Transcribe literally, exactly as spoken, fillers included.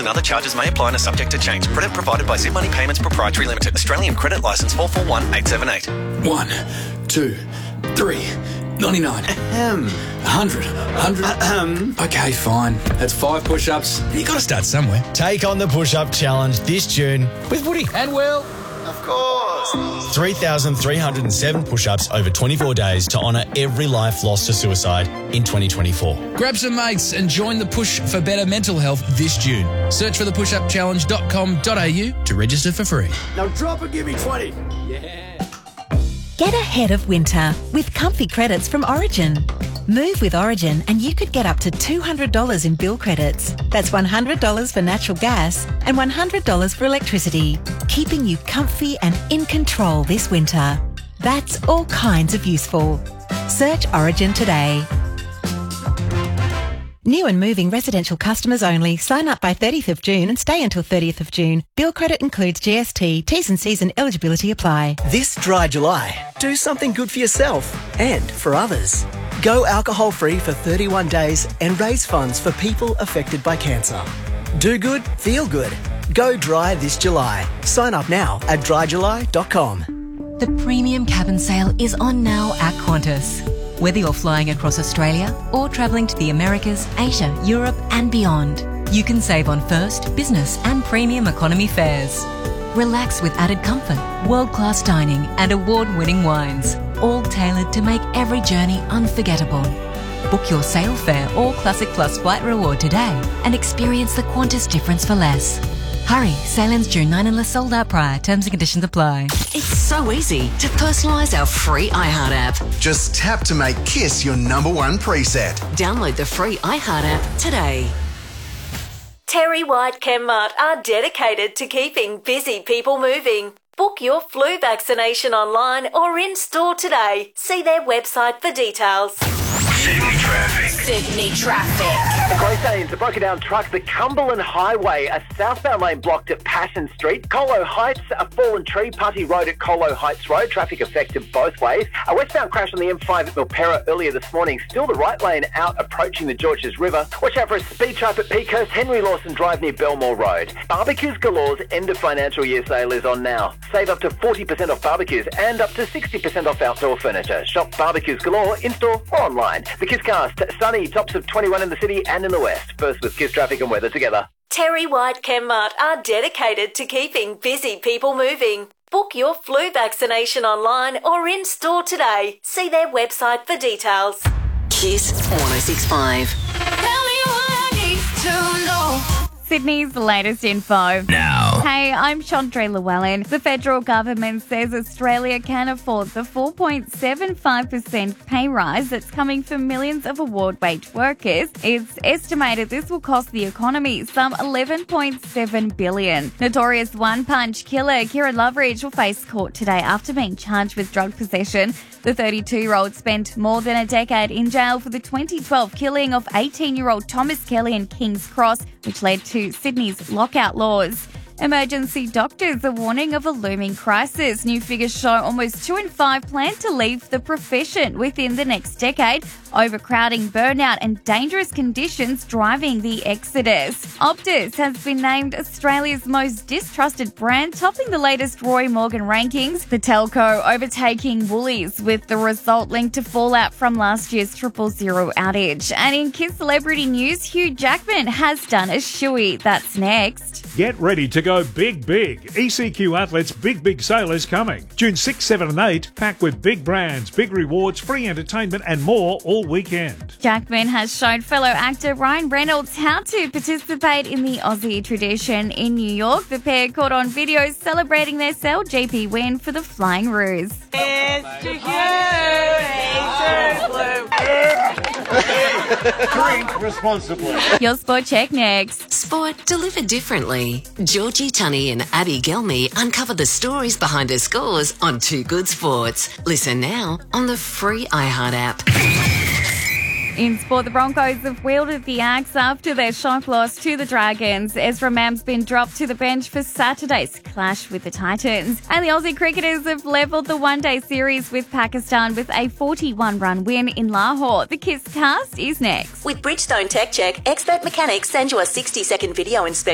and other charges may apply and are subject to change. Credit provided by Zip Money Payments Proprietary Limited. Australian Credit Licence four four one eight seven eight. One, two, three, ninety-nine. Ahem. Hundred, hundred. Ahem. Okay, fine. That's five push-ups. You got to start somewhere. Take on the push-up challenge this June with Woody And Will. Of course. three thousand three hundred seven push-ups over twenty-four days to honour every life lost to suicide in twenty twenty-four. Grab some mates and join the push for better mental health this June. Search for the push up challenge dot com dot a u to register for free. Now drop and give me twenty. Yeah. Get ahead of winter with comfy credits from Origin. Move with Origin and you could get up to two hundred dollars in bill credits. That's one hundred dollars for natural gas and one hundred dollars for electricity, keeping you comfy and in control this winter. That's all kinds of useful. Search Origin today. New and moving residential customers only. Sign up by thirtieth of June and stay until thirtieth of June. Bill credit includes G S T. T's and C's and eligibility apply. This dry July, do something good for yourself and for others. Go alcohol-free for thirty-one days and raise funds for people affected by cancer. Do good, feel good. Go dry this July. Sign up now at dry july dot com. The premium cabin sale is on now at Qantas. Whether you're flying across Australia or travelling to the Americas, Asia, Europe and beyond, you can save on first, business and premium economy fares. Relax with added comfort, world-class dining and award-winning wines, all tailored to make every journey unforgettable. Book your sail fare or Classic Plus flight reward today and experience the Qantas difference for less. Hurry, sail ends June ninth unless sold out prior. Terms and conditions apply. It's so easy to personalise our free iHeart app. Just tap to make Kiss your number one preset. Download the free iHeart app today. Terry White Chemmart are dedicated to keeping busy people moving. Book your flu vaccination online or in-store today. See their website for details. Sydney traffic. Sydney traffic. The Grey Stains, a broken down truck, the Cumberland Highway, a southbound lane blocked at Passion Street. Colo Heights, a fallen tree, Putty Road at Colo Heights Road, traffic affected both ways. A westbound crash on the M five at Milperra earlier this morning, still the right lane out approaching the Georges River. Watch out for a speed trap at Peakhurst, Henry Lawson Drive near Belmore Road. Barbecues Galore's end of financial year sale is on now. Save up to forty percent off barbecues and up to sixty percent off outdoor furniture. Shop Barbecues Galore in-store or online. The Kisscast, sunny, tops of twenty-one in the city and in the west. First with Kiss traffic and weather together. Terry White Chemmart are dedicated to keeping busy people moving. Book your flu vaccination online or in-store today. See their website for details. Kiss one oh six point five. Tell me what I need to know. Sydney's latest info. Now. Hey, I'm Chandra Llewellyn. The federal government says Australia can afford the four point seven five percent pay rise that's coming for millions of award-wage workers. It's estimated this will cost the economy some eleven point seven billion dollars. Notorious one-punch killer Kieran Loveridge will face court today after being charged with drug possession. The thirty-two-year-old spent more than a decade in jail for the twenty twelve killing of eighteen-year-old Thomas Kelly in King's Cross, which led to Sydney's lockout laws. Emergency doctors are warning of a looming crisis. New figures show almost two in five plan to leave the profession within the next decade. Overcrowding, burnout and dangerous conditions driving the exodus. Optus has been named Australia's most distrusted brand, topping the latest Roy Morgan rankings. The telco overtaking Woolies, with the result linked to fallout from last year's triple zero outage. And in Kiss Celebrity News, Hugh Jackman has done a shoey. That's next. Get ready to go big, big. E C Q Outlets' Big, Big Sale is coming. June sixth, seven and eight, packed with big brands, big rewards, free entertainment and more all weekend. Jackman has shown fellow actor Ryan Reynolds how to participate in the Aussie tradition in New York. The pair caught on video celebrating their C E L G P win for the Flying Roos. Drink responsibly. Your Sport Check next. Sport delivered differently. Georgie Tunney and Abby Gelmy uncover the stories behind her scores on Two Good Sports. Listen now on the free iHeart app. In sport, the Broncos have wielded the axe after their shock loss to the Dragons. Ezra Mam's been dropped to the bench for Saturday's clash with the Titans. And the Aussie cricketers have levelled the one-day series with Pakistan with a forty-one run win in Lahore. The Kiss Cast is next. With Bridgestone Tech Check, expert mechanics send you a sixty second video inspection